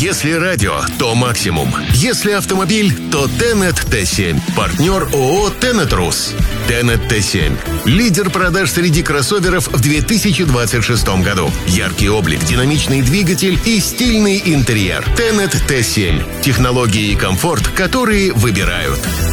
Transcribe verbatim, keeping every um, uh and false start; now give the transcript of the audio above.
Если радио, то максимум. Если автомобиль, то Тенет Т семь. Партнер ООО «Тенет Рус». Тенет Т семь. Лидер продаж среди кроссоверов в две тысячи двадцать шестом году. Яркий облик, динамичный двигатель и стильный интерьер. Тенет Т семь. Технологии и комфорт, которые выбирают.